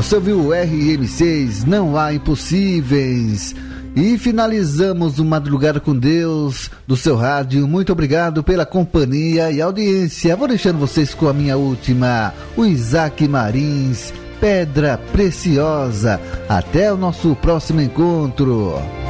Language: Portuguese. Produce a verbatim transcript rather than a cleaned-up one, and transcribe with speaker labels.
Speaker 1: Você ouviu o R M seis, Não Há Impossíveis. E finalizamos o Madrugada com Deus do seu rádio. Muito obrigado pela companhia e audiência. Vou deixando vocês com a minha última, o Isaac Marins, Pedra Preciosa. Até o nosso próximo encontro.